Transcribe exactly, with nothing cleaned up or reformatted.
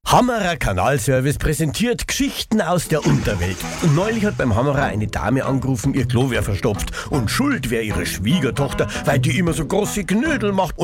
Hammerer Kanalservice präsentiert Geschichten aus der Unterwelt. Und neulich hat beim Hammerer eine Dame angerufen, ihr Klo wäre verstopft. Und schuld wäre ihre Schwiegertochter, weil die immer so große Knödel macht.